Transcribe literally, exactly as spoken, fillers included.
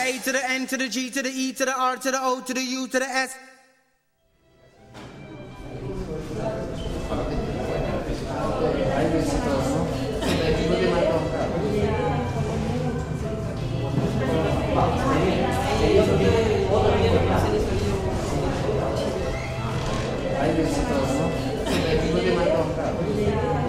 A to the N to the G to the E to the R to the O to the U to the S. Hay veces todos, ¿no?